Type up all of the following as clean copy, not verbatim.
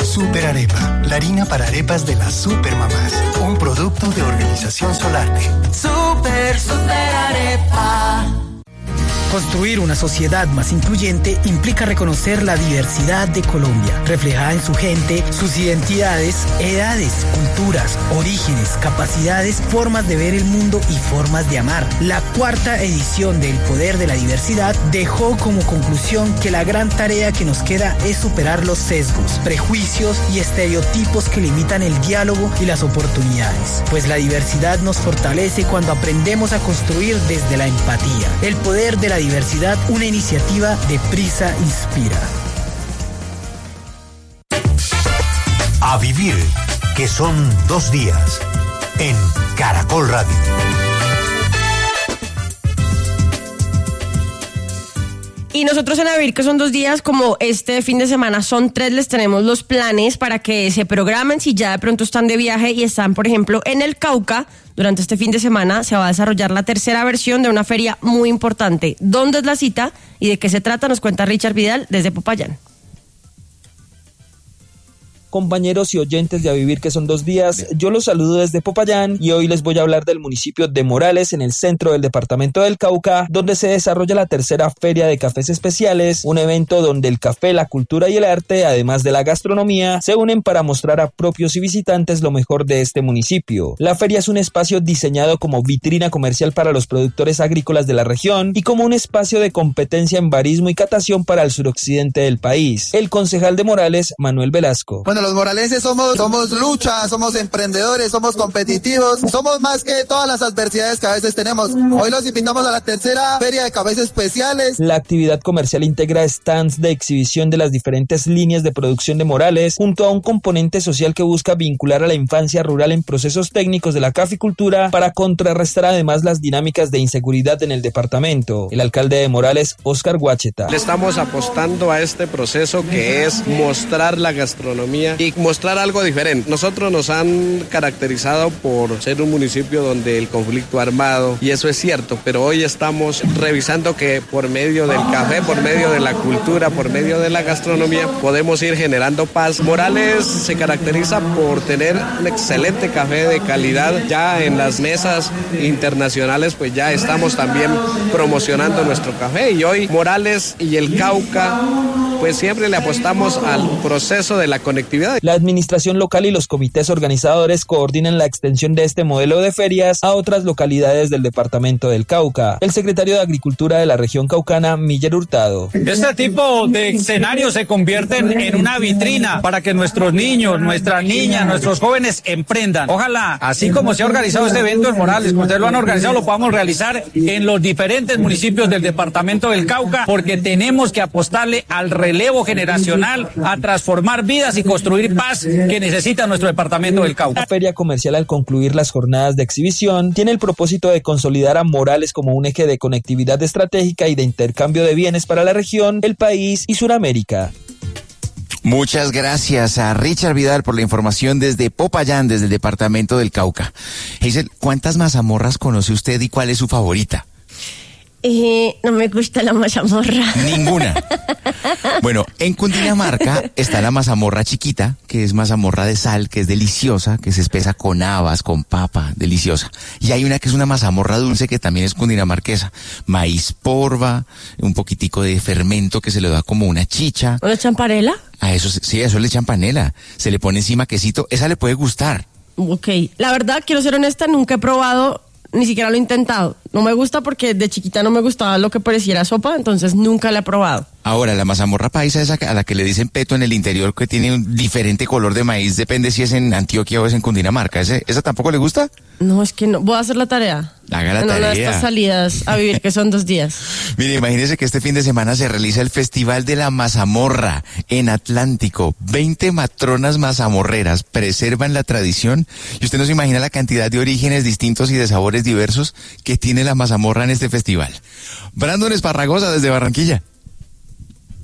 Super Arepa, la harina para arepas de las supermamás. Un producto de Organización Solarte. Super Arepa. Construir una sociedad más incluyente implica reconocer la diversidad de Colombia, reflejada en su gente, sus identidades, edades, culturas, orígenes, capacidades, formas de ver el mundo y formas de amar. La cuarta edición del Poder de la Diversidad dejó como conclusión que la gran tarea que nos queda es superar los sesgos, prejuicios y estereotipos que limitan el diálogo y las oportunidades, pues la diversidad nos fortalece cuando aprendemos a construir desde la empatía. El Poder de la Diversidad, una iniciativa de Prisa Inspira. A vivir, que son 2 días, en Caracol Radio. Y nosotros en A Vivir, que son 2 días, como este fin de semana son 3, les tenemos los planes para que se programen si ya de pronto están de viaje y están, por ejemplo, en el Cauca. Durante este fin de semana se va a desarrollar la tercera versión de una feria muy importante. ¿Dónde es la cita y de qué se trata? Nos cuenta Richard Vidal desde Popayán. Compañeros y oyentes de A Vivir, que son 2 días, yo los saludo desde Popayán y hoy les voy a hablar del municipio de Morales, en el centro del departamento del Cauca, donde se desarrolla la tercera Feria de Cafés Especiales, un evento donde el café, la cultura y el arte, además de la gastronomía, se unen para mostrar a propios y visitantes lo mejor de este municipio. La feria es un espacio diseñado como vitrina comercial para los productores agrícolas de la región y como un espacio de competencia en barismo y catación para el suroccidente del país. El concejal de Morales, Manuel Velasco. Bueno, los moralenses somos lucha, somos emprendedores, somos competitivos, somos más que todas las adversidades que a veces tenemos. Hoy los invitamos a la tercera Feria de Cafés Especiales. La actividad comercial integra stands de exhibición de las diferentes líneas de producción de Morales, junto a un componente social que busca vincular a la infancia rural en procesos técnicos de la caficultura para contrarrestar además las dinámicas de inseguridad en el departamento. El alcalde de Morales, Óscar Guacheta. Le estamos apostando a este proceso que es mostrar la gastronomía y mostrar algo diferente. Nosotros nos han caracterizado por ser un municipio donde el conflicto armado, y eso es cierto, pero hoy estamos revisando que por medio del café, por medio de la cultura, por medio de la gastronomía, podemos ir generando paz. Morales se caracteriza por tener un excelente café de calidad. Ya en las mesas internacionales, pues ya estamos también promocionando nuestro café, y hoy Morales y el Cauca, pues siempre le apostamos al proceso de la conectividad. La administración local y los comités organizadores coordinan la extensión de este modelo de ferias a otras localidades del departamento del Cauca. El secretario de Agricultura de la región caucana, Miller Hurtado. Este tipo de escenarios se convierten en una vitrina para que nuestros niños, nuestras niñas, nuestros jóvenes emprendan. Ojalá, así como se ha organizado este evento en Morales, como ustedes lo han organizado, lo podamos realizar en los diferentes municipios del departamento del Cauca, porque tenemos que apostarle al relevo generacional, a transformar vidas y construir paz que necesita nuestro departamento del Cauca. La feria comercial, al concluir las jornadas de exhibición, tiene el propósito de consolidar a Morales como un eje de conectividad estratégica y de intercambio de bienes para la región, el país y Suramérica. Muchas gracias a Richard Vidal por la información desde Popayán, desde el departamento del Cauca. Hazel, ¿cuántas mazamorras conoce usted y cuál es su favorita? No me gusta la mazamorra. Ninguna. Bueno, en Cundinamarca está la mazamorra chiquita, que es mazamorra de sal, que es deliciosa, que se espesa con habas, con papa, deliciosa. Y hay una que es una mazamorra dulce, que también es cundinamarquesa. Maíz porva, un poquitico de fermento que se le da como una chicha. ¿Una champanela? A eso, sí, a eso le echan panela. Se le pone encima quesito, esa le puede gustar. Ok, la verdad, quiero ser honesta, nunca he probado, ni siquiera lo he intentado. No me gusta porque de chiquita no me gustaba lo que pareciera sopa, entonces nunca la he probado. Ahora, la mazamorra paisa, esa a la que le dicen peto en el interior, que tiene un diferente color de maíz, depende si es en Antioquia o es en Cundinamarca. ¿Esa tampoco le gusta? No, es que no. Voy a hacer la tarea. Haga la tarea. Estas salidas a vivir, que son 2 días. Mire, imagínese que este fin de semana se realiza el Festival de la Mazamorra en Atlántico. 20 matronas mazamorreras preservan la tradición, y usted no se imagina la cantidad de orígenes distintos y de sabores diversos que tiene la mazamorra en este festival. Brandon Esparragosa, desde Barranquilla.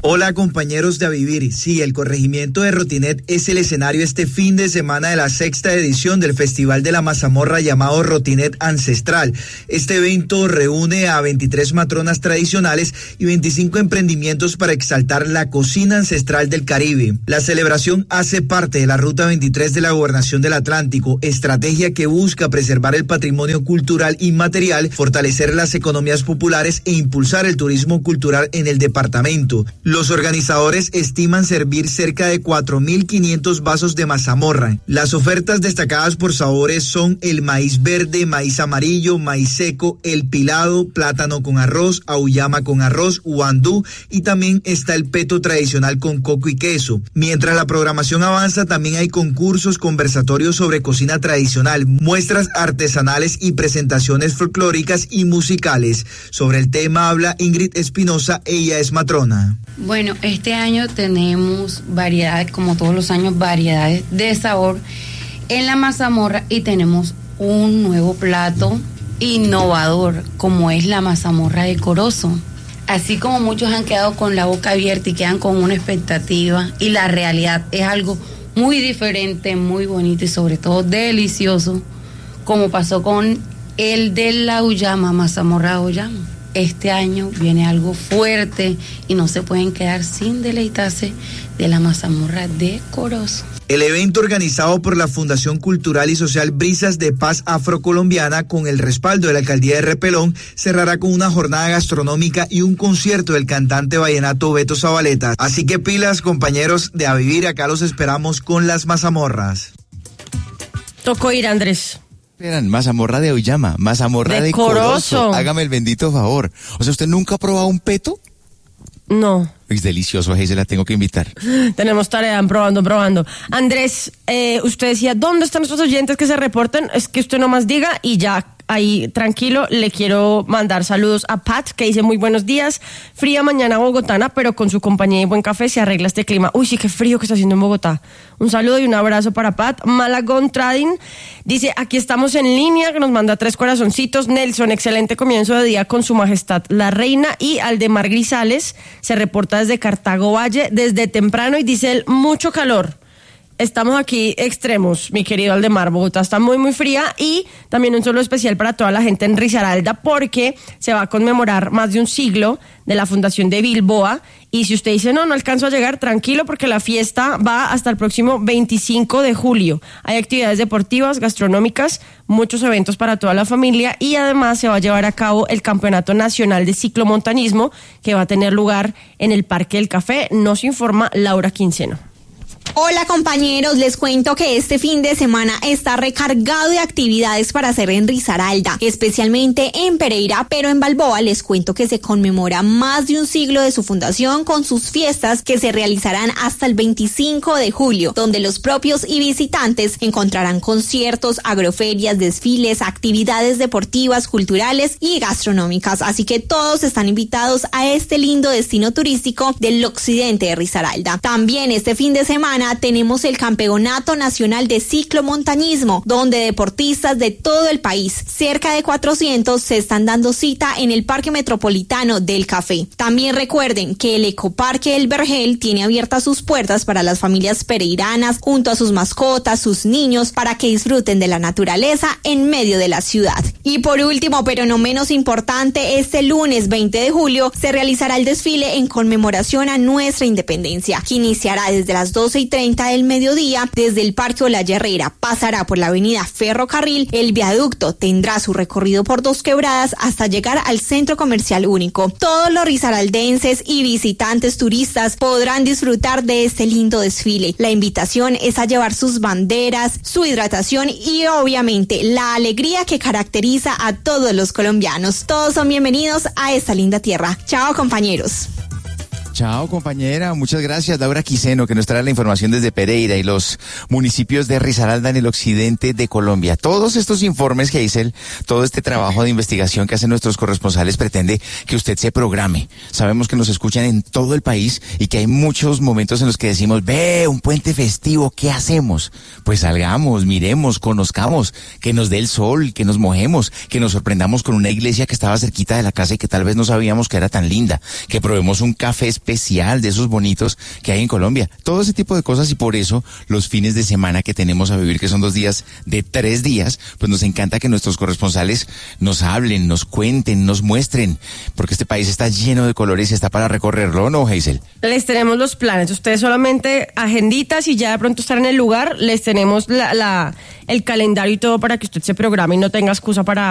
Hola compañeros de A Vivir, sí, el corregimiento de Rotinet es el escenario este fin de semana de la 6ª edición del Festival de la Mazamorra llamado Rotinet Ancestral. Este evento reúne a 23 matronas tradicionales y 25 emprendimientos para exaltar la cocina ancestral del Caribe. La celebración hace parte de la Ruta 23 de la Gobernación del Atlántico, estrategia que busca preservar el patrimonio cultural inmaterial, fortalecer las economías populares e impulsar el turismo cultural en el departamento. Los organizadores estiman servir cerca de 4.500 vasos de mazamorra. Las ofertas destacadas por sabores son el maíz verde, maíz amarillo, maíz seco, el pilado, plátano con arroz, auyama con arroz, guandú y también está el peto tradicional con coco y queso. Mientras la programación avanza, también hay concursos, conversatorios sobre cocina tradicional, muestras artesanales y presentaciones folclóricas y musicales. Sobre el tema habla Ingrid Espinosa, ella es matrona. Bueno, este año tenemos variedades, como todos los años, variedades de sabor en la mazamorra y tenemos un nuevo plato innovador como es la mazamorra de Corozo. Así como muchos han quedado con la boca abierta y quedan con una expectativa y la realidad es algo muy diferente, muy bonito y sobre todo delicioso, como pasó con el de la auyama, mazamorra de auyama. Este año viene algo fuerte y no se pueden quedar sin deleitarse de la mazamorra de Corozo. El evento organizado por la Fundación Cultural y Social Brisas de Paz Afrocolombiana con el respaldo de la Alcaldía de Repelón cerrará con una jornada gastronómica y un concierto del cantante vallenato Beto Zabaleta. Así que pilas, compañeros de A Vivir, acá los esperamos con las mazamorras. Tocó ir, Andrés. Eran mazamorra de auyama, mazamorra de Corozo. Hágame el bendito favor. O sea, ¿usted nunca ha probado un peto? No. Es delicioso, ahí se la tengo que invitar. Tenemos tarea, probando. Andrés, usted decía, ¿dónde están nuestros oyentes que se reporten? Es que usted nomás diga y ya. Ahí, tranquilo, le quiero mandar saludos a Pat, que dice muy buenos días, fría mañana bogotana, pero con su compañía y buen café se arregla este clima. Uy, sí, qué frío que está haciendo en Bogotá. Un saludo y un abrazo para Pat. Malagón Trading dice, aquí estamos en línea, que nos manda 3 corazoncitos. Nelson, excelente comienzo de día con su majestad la reina. Y Aldemar Grisales se reporta desde Cartago Valle, desde temprano, y dice él, mucho calor. Estamos aquí extremos, mi querido Aldemar. Bogotá está muy, muy fría. Y también un saludo especial para toda la gente en Risaralda, porque se va a conmemorar más de un siglo de la fundación de Bilboa. Y si usted dice, no alcanzo a llegar, tranquilo, porque la fiesta va hasta el próximo 25 de julio. Hay actividades deportivas, gastronómicas, muchos eventos para toda la familia y además se va a llevar a cabo el Campeonato Nacional de Ciclomontañismo, que va a tener lugar en el Parque del Café. Nos informa Laura Quinceno. Hola compañeros, les cuento que este fin de semana está recargado de actividades para hacer en Risaralda, especialmente en Pereira, pero en Balboa les cuento que se conmemora más de un siglo de su fundación con sus fiestas que se realizarán hasta el 25 de julio, donde los propios y visitantes encontrarán conciertos, agroferias, desfiles, actividades deportivas, culturales y gastronómicas, así que todos están invitados a este lindo destino turístico del occidente de Risaralda. También este fin de semana tenemos el Campeonato Nacional de Ciclomontañismo, donde deportistas de todo el país, cerca de 400, se están dando cita en el Parque Metropolitano del Café. También recuerden que el Ecoparque El Vergel tiene abiertas sus puertas para las familias pereiranas, junto a sus mascotas, sus niños, para que disfruten de la naturaleza en medio de la ciudad. Y por último, pero no menos importante, este lunes 20 de julio se realizará el desfile en conmemoración a nuestra independencia, que iniciará desde las 12:30 del mediodía desde el Parque Olaya Herrera, pasará por la avenida Ferrocarril, el viaducto tendrá su recorrido por 2 quebradas hasta llegar al Centro Comercial Único. Todos los risaraldenses y visitantes turistas podrán disfrutar de este lindo desfile. La invitación es a llevar sus banderas, su hidratación y obviamente la alegría que caracteriza a todos los colombianos. Todos son bienvenidos a esta linda tierra. Chao, compañeros. Chao, compañera. Muchas gracias, Laura Quiseno, que nos trae la información desde Pereira y los municipios de Risaralda en el occidente de Colombia. Todos estos informes, Geisel, todo este trabajo de investigación que hacen nuestros corresponsales pretende que usted se programe. Sabemos que nos escuchan en todo el país y que hay muchos momentos en los que decimos, ve, un puente festivo, ¿qué hacemos? Pues salgamos, miremos, conozcamos, que nos dé el sol, que nos mojemos, que nos sorprendamos con una iglesia que estaba cerquita de la casa y que tal vez no sabíamos que era tan linda, que probemos un café especial especial, de esos bonitos que hay en Colombia. Todo ese tipo de cosas, y por eso los fines de semana que tenemos a vivir, que son 2 días de 3 días, pues nos encanta que nuestros corresponsales nos hablen, nos cuenten, nos muestren, porque este país está lleno de colores y está para recorrerlo, ¿no, Hazel? Les tenemos los planes. Ustedes solamente agenditas y ya de pronto estar en el lugar, les tenemos el calendario y todo para que usted se programe y no tenga excusa para